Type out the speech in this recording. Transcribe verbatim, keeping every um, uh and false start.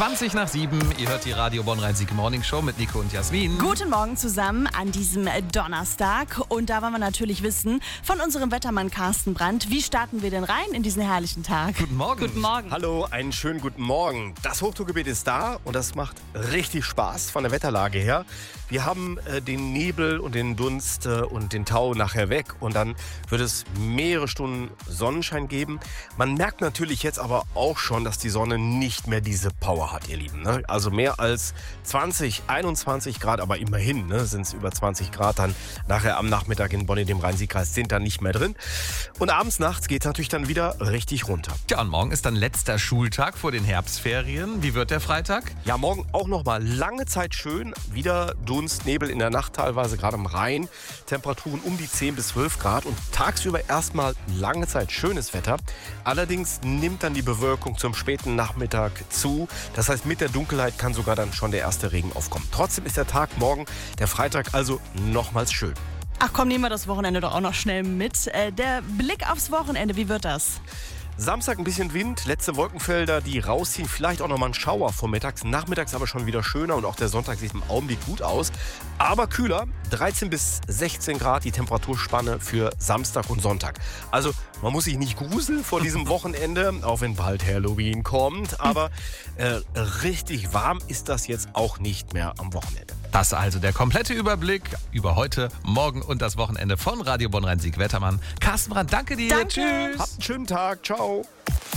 zwanzig nach sieben. Ihr hört die Radio Bonn-Rhein-Sieg Morning Show mit Nico und Jasmin. Guten Morgen zusammen an diesem Donnerstag. Und da wollen wir natürlich wissen von unserem Wettermann Carsten Brandt, wie starten wir denn rein in diesen herrlichen Tag? Guten Morgen. Guten Morgen. Hallo, einen schönen guten Morgen. Das Hochdruckgebiet ist da und das macht richtig Spaß von der Wetterlage her. Wir haben äh, den Nebel und den Dunst äh, und den Tau nachher weg und dann wird es mehrere Stunden Sonnenschein geben. Man merkt natürlich jetzt aber auch schon, dass die Sonne nicht mehr diese Power hat, ihr Lieben. Ne? Also mehr als zwanzig, einundzwanzig Grad, aber immerhin ne, sind es über zwanzig Grad dann nachher am Nachmittag in Bonn in dem Rhein-Sieg-Kreis sind dann nicht mehr drin. Und abends, nachts geht es natürlich dann wieder richtig runter. Ja, und morgen ist dann letzter Schultag vor den Herbstferien. Wie wird der Freitag? Ja, morgen auch noch mal lange Zeit schön. Wieder Dunst, Nebel in der Nacht teilweise, gerade am Rhein. Temperaturen um die zehn bis zwölf Grad und tagsüber erstmal lange Zeit schönes Wetter. Allerdings nimmt dann die Bewölkung zum späten Nachmittag zu. Das heißt, mit der Dunkelheit kann sogar dann schon der erste Regen aufkommen. Trotzdem ist der Tag morgen, der Freitag, also nochmals schön. Ach komm, nehmen wir das Wochenende doch auch noch schnell mit. Äh, der Blick aufs Wochenende, wie wird das? Samstag ein bisschen Wind, letzte Wolkenfelder, die rausziehen. Vielleicht auch nochmal ein Schauer vormittags. Nachmittags aber schon wieder schöner und auch der Sonntag sieht im Augenblick gut aus. Aber kühler, dreizehn bis sechzehn Grad die Temperaturspanne für Samstag und Sonntag. Also man muss sich nicht gruseln vor diesem Wochenende, auch wenn bald Halloween kommt. Aber äh, richtig warm ist das jetzt auch nicht mehr am Wochenende. Das also der komplette Überblick über heute, morgen und das Wochenende von Radio Bonn-Rhein-Sieg Wettermann. Carsten Brandt, danke dir. Danke. Tschüss. Habt einen schönen Tag. Ciao.